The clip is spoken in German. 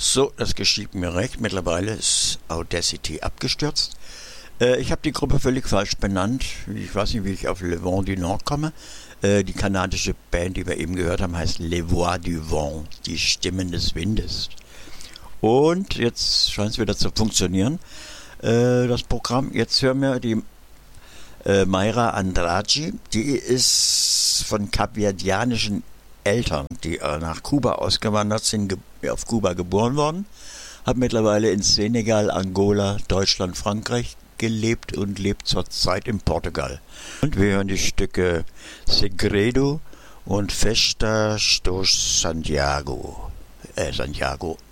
So, das geschieht mir recht. Mittlerweile ist Audacity abgestürzt. Ich habe die Gruppe völlig falsch benannt. Ich weiß nicht, wie ich auf Le Vent du Nord komme. Die kanadische Band, die wir eben gehört haben, heißt Les Voix du Vent, die Stimmen des Windes. Und jetzt scheint es wieder zu funktionieren. Das Programm, jetzt hören wir die Mayra Andrade. Die ist von kapverdianischen Eltern, die nach Kuba ausgewandert sind, auf Kuba geboren worden, hat mittlerweile in Senegal, Angola, Deutschland, Frankreich gelebt und lebt zurzeit in Portugal. Und wir hören die Stücke Segredo und Festas do Santiago. Santiago